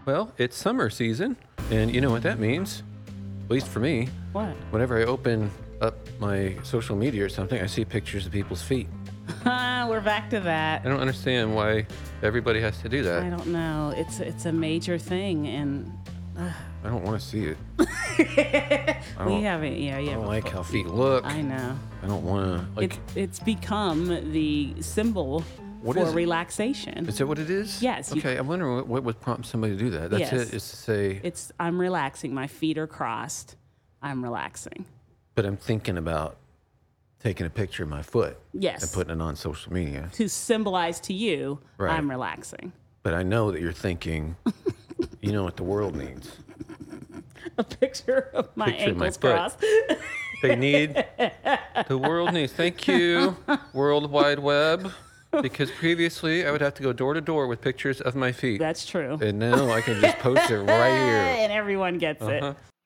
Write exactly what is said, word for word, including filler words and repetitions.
Well, it's summer season, and you know what that means, at least for me. What? Whenever I open up my social media or something, I see pictures of people's feet. We're back to that. I don't understand why everybody has to do that. I don't know. It's it's a major thing, and I don't want to see it. I we don't, haven't. Yeah, I yeah. don't like how feet look. I know. I don't want to, like, It's it's become the symbol What for is it? relaxation. is that what it is? Yes, you- Okay, I'm wondering what, what would prompt somebody to do that. That's Yes. it, is to say, It's I'm relaxing. My feet are crossed. I'm relaxing. but I'm thinking about taking a picture of my foot Yes. and putting it on social media. To symbolize to you, Right. I'm relaxing. But I know that you're thinking, you know what the world needs. A picture of my Picture of my ankles foot. crossed. They need, the world needs, thank you, World Wide Web, because previously I would have to go door to door with pictures of my feet. That's true. And now I can just post it right here. And everyone gets Uh-huh. it.